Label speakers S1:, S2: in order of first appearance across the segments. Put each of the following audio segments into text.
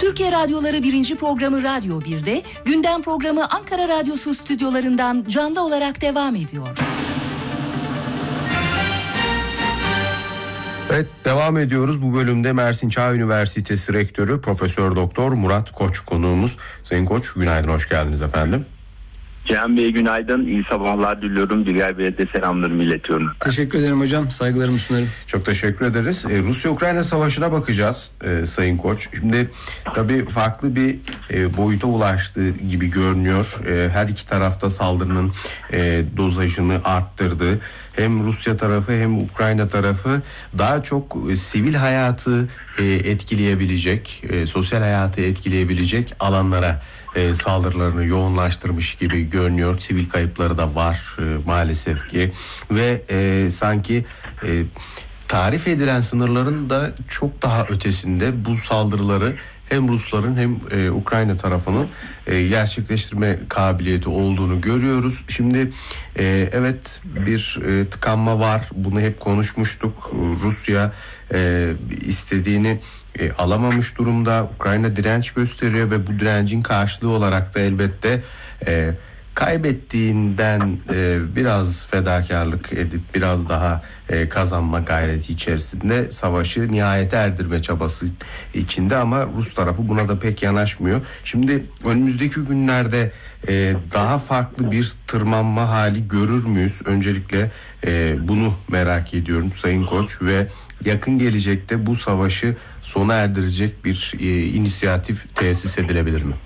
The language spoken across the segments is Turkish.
S1: Türkiye Radyoları 1. programı Radyo 1'de, gündem programı Ankara Radyosu stüdyolarından canlı olarak devam ediyor.
S2: Evet, devam ediyoruz. Bu bölümde Mersin Çağ Üniversitesi Rektörü Profesör Doktor Murat Koç konuğumuz. Sayın Koç, günaydın, hoş geldiniz efendim.
S3: Cihan Bey günaydın, iyi sabahlar diliyorum. Dilger Bey'e de selamlarımı iletiyorum.
S4: Teşekkür ederim hocam, saygılarımı sunarım.
S2: Çok teşekkür ederiz. Rusya-Ukrayna savaşına bakacağız Sayın Koç. Şimdi tabii farklı bir boyuta ulaştığı gibi görünüyor. Her iki tarafta saldırının dozajını arttırdı. Hem Rusya tarafı hem Ukrayna tarafı daha çok sivil hayatı etkileyebilecek, sosyal hayatı etkileyebilecek alanlara saldırılarını yoğunlaştırmış gibi görünüyor. Sivil kayıpları da var maalesef ki ve sanki tarif edilen sınırların da çok daha ötesinde bu saldırıları hem Rusların hem Ukrayna tarafının gerçekleştirme kabiliyeti olduğunu görüyoruz. Şimdi evet, bir tıkanma var. Bunu hep konuşmuştuk. Rusya istediğini alamamış durumda. Ukrayna direnç gösteriyor ve bu direncin karşılığı olarak da elbette kaybettiğinden biraz fedakarlık edip biraz daha kazanma gayreti içerisinde savaşı nihayete erdirme çabası içinde, ama Rus tarafı buna da pek yanaşmıyor. Şimdi önümüzdeki günlerde daha farklı bir tırmanma hali görür müyüz? Öncelikle bunu merak ediyorum Sayın Koç ve yakın gelecekte bu savaşı sona erdirecek bir inisiyatif tesis edilebilir mi?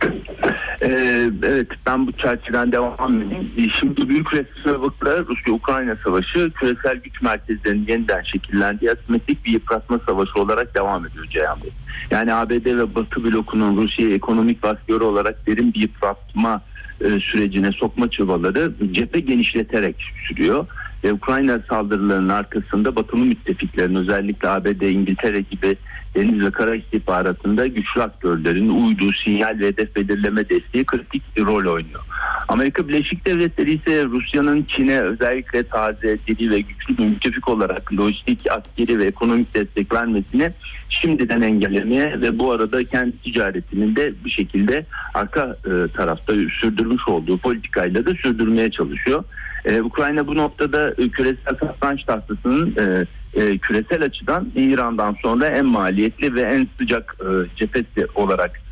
S3: Evet, ben bu çerçeveden devam edeyim. Şimdi büyük resmi Rusya-Ukrayna savaşı küresel güç merkezlerinin yeniden şekillendiği asimetrik bir yıpratma savaşı olarak devam ediyor Ceyhan Bey. Yani ABD ve Batı blokunun Rusya'yı ekonomik baskı olarak derin bir yıpratma sürecine sokma çabaları cephe genişleterek sürüyor. Ukrayna saldırılarının arkasında Batı'nın müttefiklerin, özellikle ABD, İngiltere gibi deniz ve kara istihbaratında güçlü aktörlerin uyduğu sinyal ve hedef belirleme desteği kritik bir rol oynuyor. Amerika Birleşik Devletleri ise Rusya'nın Çin'e özellikle taze, diri ve güçlü bir müttefik olarak lojistik, askeri ve ekonomik destek vermesini şimdiden engellemeye ve bu arada kendi ticaretinin de bir şekilde arka tarafta sürdürmüş olduğu politikayla da sürdürmeye çalışıyor. Ukrayna bu noktada küresel satranç tahtasının küresel açıdan İran'dan sonra en maliyetli ve en sıcak cephesi olarak